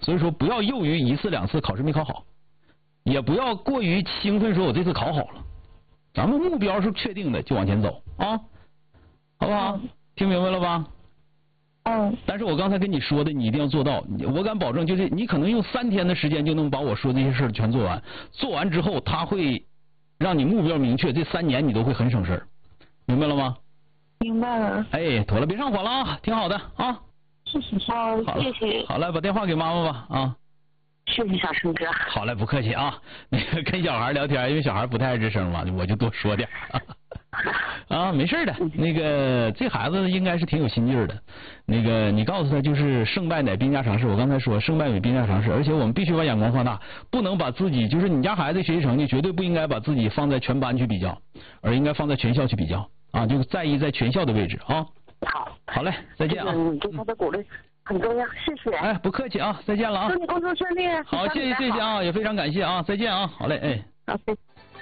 所以说不要囿于一次两次考试没考好，也不要过于兴奋说我这次考好了。咱们目标是确定的，就往前走啊，好不好？听明白了吧？但是我刚才跟你说的，你一定要做到。我敢保证，就是你可能用3天的时间就能把我说的这些事儿全做完。做完之后，他会让你目标明确，这3年你都会很省事儿，明白了吗？ 明白了。 哎，妥了，别上火了啊，挺好的啊。 谢谢。好，谢谢。 好嘞，把电话给妈妈吧啊。 谢谢小生哥。 好嘞，不客气啊。那个跟小孩聊天，因为小孩不太爱吱声嘛，我就多说点啊，没事的。那个这孩子应该是挺有心劲儿的。那个你告诉他，就是胜败乃兵家常事。我刚才说胜败乃兵家常事，而且我们必须把眼光放大，不能把自己就是你家孩子学习成绩绝对不应该把自己放在全班去比较，而应该放在全校去比较啊，就在意在全校的位置啊。好嘞，再见啊。 你对他的鼓励很重要，谢谢。 哎，不客气啊，再见了啊。 祝你工作顺利。 好，谢谢啊，也非常感谢啊，再见啊，好嘞，哎。 好，谢谢。